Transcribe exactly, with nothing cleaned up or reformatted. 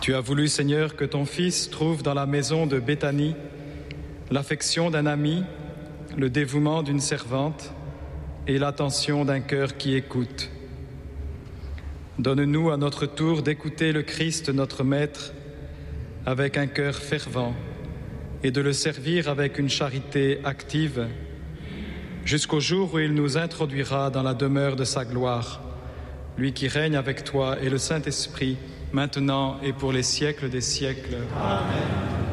Tu as voulu, Seigneur, que ton Fils trouve dans la maison de Béthanie l'affection d'un ami, le dévouement d'une servante et l'attention d'un cœur qui écoute. Donne-nous à notre tour d'écouter le Christ, notre Maître, avec un cœur fervent et de le servir avec une charité active jusqu'au jour où il nous introduira dans la demeure de sa gloire, lui qui règne avec toi et le Saint-Esprit, maintenant et pour les siècles des siècles. Amen.